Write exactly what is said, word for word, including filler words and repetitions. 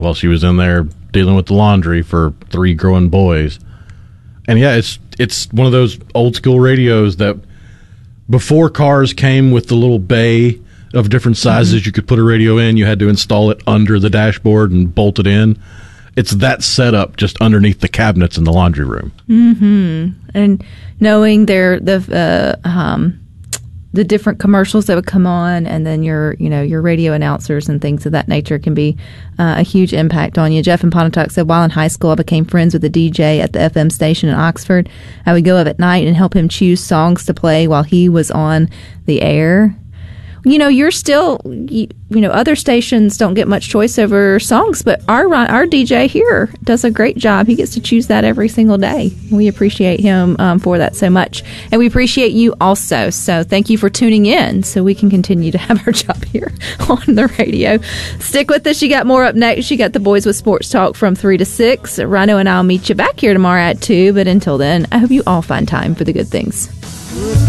while she was in there dealing with the laundry for three growing boys. And yeah, it's it's one of those old school radios that before cars came with the little bay of different sizes mm-hmm. you could put a radio in, you had to install it under the dashboard and bolt it in. It's that setup just underneath the cabinets in the laundry room. Mm-hmm. And knowing their the uh, um, the different commercials that would come on, and then your you know your radio announcers and things of that nature can be uh, a huge impact on you. Jeff in Pontotoc said, while in high school, I became friends with the D J at the F M station in Oxford. I would go up at night and help him choose songs to play while he was on the air. You know, you're still, you, you know, other stations don't get much choice over songs, but our our D J here does a great job. He gets to choose that every single day. We appreciate him um, for that so much. And we appreciate you also. So thank you for tuning in so we can continue to have our job here on the radio. Stick with us. You got more up next. You got the Boys with Sports Talk from three to six. Rhino and I'll meet you back here tomorrow at two. But until then, I hope you all find time for the good things.